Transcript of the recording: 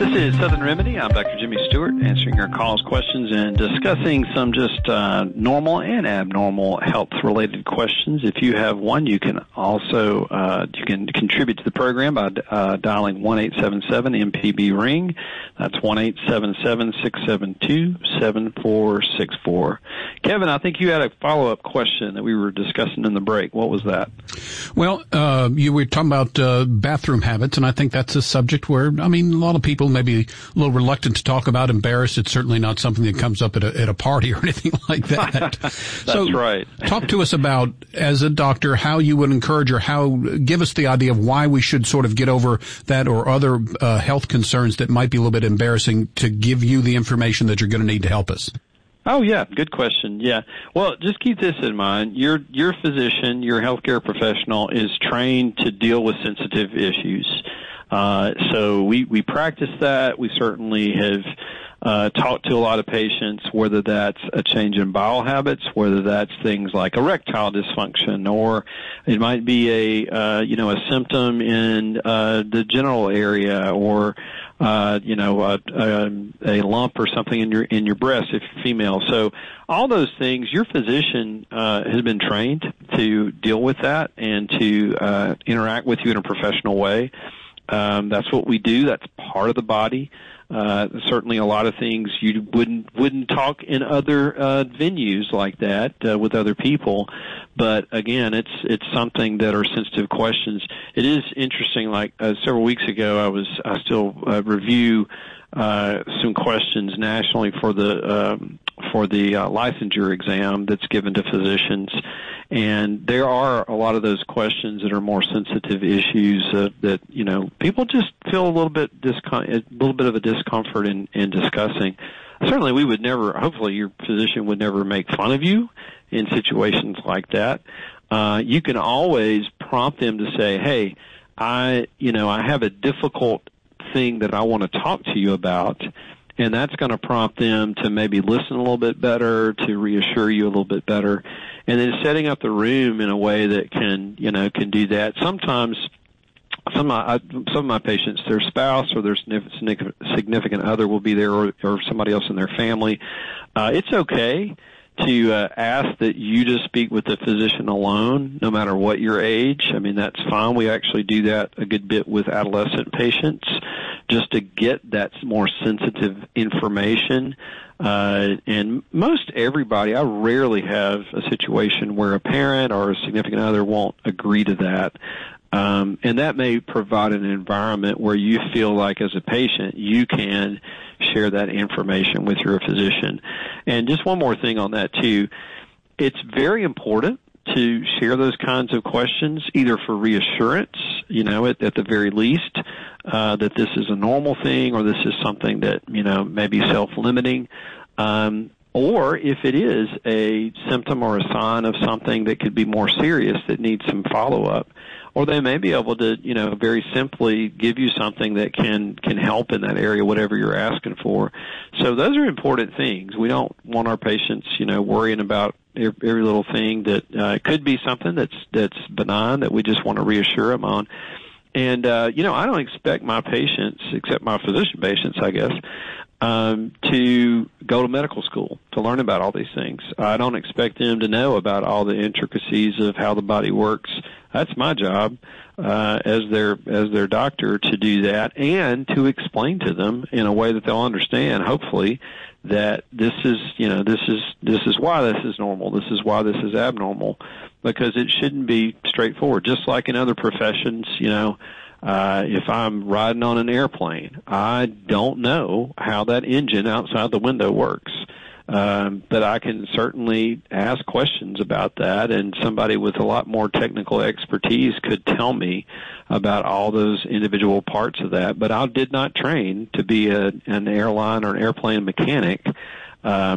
This is Southern Remedy. I'm Dr. Jimmy Stewart, answering your calls, questions, and discussing some just normal and abnormal health-related questions. If you have one, you can also you can contribute to the program by dialing 1-877-MPB-RING. That's 1-877-672-7464. Kevin, I think you had a follow-up question that we were discussing in the break. What was that? Well, you were talking about bathroom habits, and I think that's a subject where, I mean, a lot of people may be a little reluctant to talk about, embarrassed. It's certainly not something that comes up at a party or anything like that. That's right. Talk to us about, as a doctor, how you would encourage or give us the idea of why we should sort of get over that or other health concerns that might be a little bit embarrassing to give you the information that you're going to need to help us. Oh, yeah. Good question. Yeah. Well, just keep this in mind. Your physician, your healthcare professional is trained to deal with sensitive issues. So we practice that. We certainly have talked to a lot of patients, whether that's a change in bowel habits, whether that's things like erectile dysfunction, or it might be a symptom in the genital area, or a lump or something in your breast if you're female. So all those things, your physician has been trained to deal with that and to interact with you in a professional way. That's what we do. That's part of the body. Certainly a lot of things you wouldn't talk in other venues like that with other people. But again, it's something that are sensitive questions. It is interesting, like several weeks ago I still review some questions nationally for the licensure exam that's given to physicians. And there are a lot of those questions that are more sensitive issues that people just feel a little bit of a discomfort in discussing. Certainly, we would never. Hopefully, your physician would never make fun of you in situations like that. You can always prompt them to say, "Hey, I have a difficult thing that I want to talk to you about." And that's going to prompt them to maybe listen a little bit better, to reassure you a little bit better. And then setting up the room in a way that can do that. Sometimes some of my patients, their spouse or their significant other will be there, or somebody else in their family. It's okay to ask that you just speak with the physician alone, no matter what your age. I mean, that's fine. We actually do that a good bit with adolescent patients, just to get that more sensitive information. And most everybody, I rarely have a situation where a parent or a significant other won't agree to that. And that may provide an environment where you feel like, as a patient, you can share that information with your physician. And just one more thing on that, too. It's very important to share those kinds of questions, either for reassurance, at the very least, that this is a normal thing, or this is something that, may be self-limiting, or if it is a symptom or a sign of something that could be more serious that needs some follow-up. Or they may be able to, very simply give you something that can help in that area, whatever you're asking for. So those are important things. We don't want our patients, worrying about every little thing that could be something that's benign that we just want to reassure them on. And, I don't expect my patients, except my physician patients, I guess, to go to medical school to learn about all these things. I don't expect them to know about all the intricacies of how the body works. That's my job as their doctor, to do that and to explain to them in a way that they'll understand, hopefully, that this is why this is normal. This is why this is abnormal, because it shouldn't be straightforward. Just like in other professions, if I'm riding on an airplane, I don't know how that engine outside the window works. But I can certainly ask questions about that, and somebody with a lot more technical expertise could tell me about all those individual parts of that. But I did not train to be an airline or an airplane mechanic.